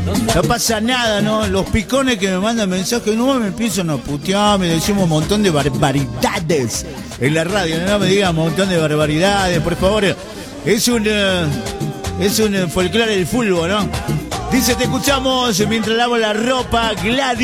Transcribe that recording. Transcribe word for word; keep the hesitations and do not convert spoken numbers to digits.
No pasa nada, ¿no? Los picones que me mandan mensajes, no me empiezan a putear, me decimos un montón de barbaridades en la radio, no me digan un montón de barbaridades, por favor. Es un uh, es un uh, folclore del fútbol, ¿no? Dice, te escuchamos mientras lavo la ropa, Gladys.